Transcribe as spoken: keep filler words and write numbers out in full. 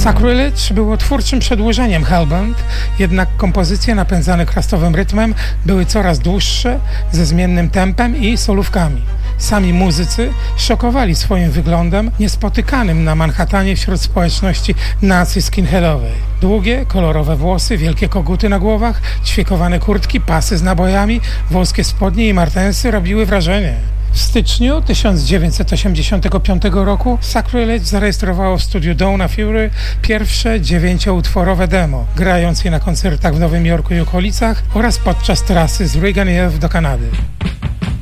Sacrilege było twórczym przedłużeniem Hellbound, jednak kompozycje napędzane krastowym rytmem były coraz dłuższe, ze zmiennym tempem i solówkami. Sami muzycy szokowali swoim wyglądem, niespotykanym na Manhattanie wśród społeczności nacji skinheadowej. Długie, kolorowe włosy, wielkie koguty na głowach, ćwiekowane kurtki, pasy z nabojami, włoskie spodnie i martensy robiły wrażenie. W styczniu tysiąc dziewięćset osiemdziesiątego piątego roku Sacrilege zarejestrowało w studiu Donna Fury pierwsze dziewięcioutworowe demo, grając je na koncertach w Nowym Jorku i okolicach oraz podczas trasy z Reagan Ave do Kanady.